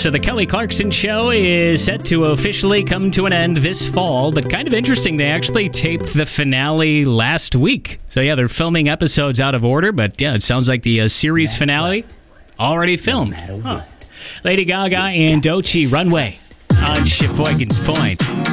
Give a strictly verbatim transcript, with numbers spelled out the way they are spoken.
So the Kelly Clarkson Show is set to officially come to an end this fall, but kind of interesting, they actually taped the finale last week. So yeah, they're filming episodes out of order, but yeah, it sounds like the uh, series finale already filmed. No matter Huh. what. Lady Gaga and Doechii, Runway on Sheboygan's Point.